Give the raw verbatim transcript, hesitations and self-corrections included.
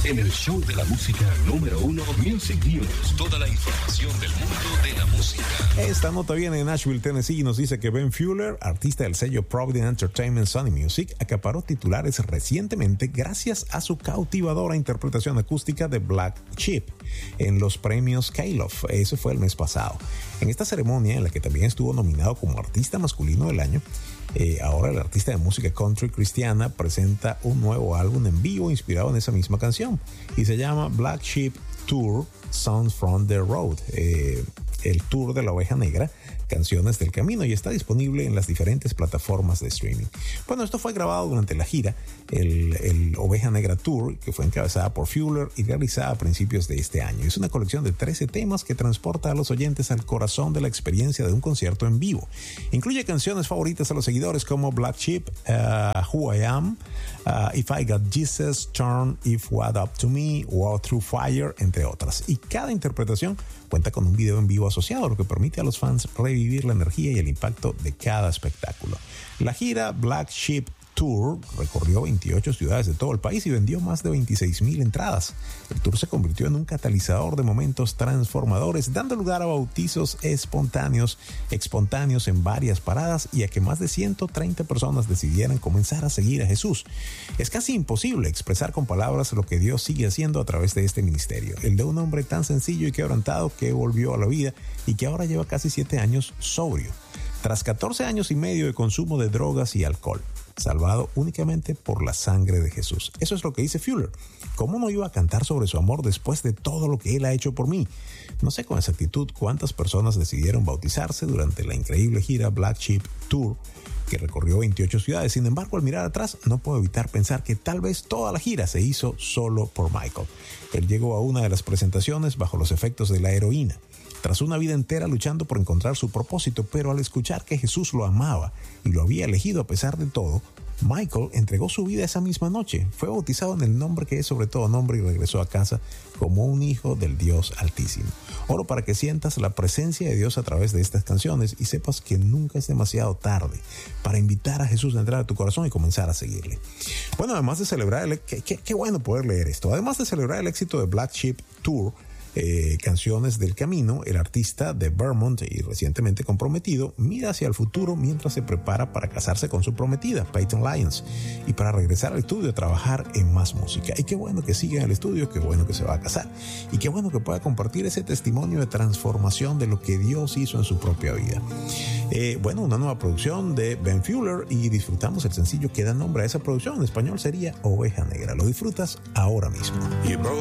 en el show de la música número uno, Music News. Toda la información del mundo de la música. Esta nota viene de Nashville, Tennessee, y nos dice que Ben Fuller, artista del sello Providence Entertainment Sony Music, acaparó titulares recientemente gracias a su cautivadora interpretación acústica de Black Sheep en los premios K-Love. Eso fue el mes pasado. En esta ceremonia, en la que también estuvo nominado como artista masculino del año, Eh, ahora el artista de música country cristiana presenta un nuevo álbum en vivo inspirado en esa misma canción y se llama Black Sheep Tour Songs from the Road, eh, el tour de la oveja negra, canciones del camino, y está disponible en las diferentes plataformas de streaming. Bueno, esto fue grabado durante la gira, el, el Oveja Negra Tour, que fue encabezada por Fuller y realizada a principios de este año. Es una colección de trece temas que transporta a los oyentes al corazón de la experiencia de un concierto en vivo. Incluye canciones favoritas a los seguidores como Black Sheep, uh, Who I Am, uh, If I Got Jesus, Turn, If What Up To Me, Walk Through Fire, entre otras. Y cada interpretación cuenta con un video en vivo asociado, lo que permite a los fans revivir la energía y el impacto de cada espectáculo. La gira Black Sheep Tour recorrió veintiocho ciudades de todo el país y vendió más de veintiséis mil entradas. El tour se convirtió en un catalizador de momentos transformadores, dando lugar a bautizos espontáneos, espontáneos en varias paradas y a que más de ciento treinta personas decidieran comenzar a seguir a Jesús. Es casi imposible expresar con palabras lo que Dios sigue haciendo a través de este ministerio, el de un hombre tan sencillo y quebrantado que volvió a la vida y que ahora lleva casi siete años sobrio, tras catorce años y medio de consumo de drogas y alcohol, salvado únicamente por la sangre de Jesús. Eso es lo que dice Fuller. ¿Cómo no iba a cantar sobre su amor después de todo lo que Él ha hecho por mí? No sé con exactitud cuántas personas decidieron bautizarse durante la increíble gira Black Sheep Tour, que recorrió veintiocho ciudades. Sin embargo, al mirar atrás, no puedo evitar pensar que tal vez toda la gira se hizo solo por Michael. Él llegó a una de las presentaciones bajo los efectos de la heroína, tras una vida entera luchando por encontrar su propósito, pero al escuchar que Jesús lo amaba y lo había elegido a pesar de todo, Michael entregó su vida esa misma noche, fue bautizado en el nombre que es sobre todo nombre y regresó a casa como un hijo del Dios Altísimo. Oro para que sientas la presencia de Dios a través de estas canciones y sepas que nunca es demasiado tarde para invitar a Jesús a entrar a tu corazón y comenzar a seguirle. Bueno, además de celebrar, el, qué, qué, qué bueno poder leer esto, además de celebrar el éxito de Black Sheep Tour, Eh, Canciones del Camino, el artista de Vermont y recientemente comprometido mira hacia el futuro mientras se prepara para casarse con su prometida, Peyton Lyons, y para regresar al estudio a trabajar en más música. Y qué bueno que sigue en el estudio, qué bueno que se va a casar y qué bueno que pueda compartir ese testimonio de transformación de lo que Dios hizo en su propia vida. Eh, bueno, una nueva producción de Ben Fuller y disfrutamos el sencillo que da nombre a esa producción. En español sería Oveja Negra. Lo disfrutas ahora mismo. You broke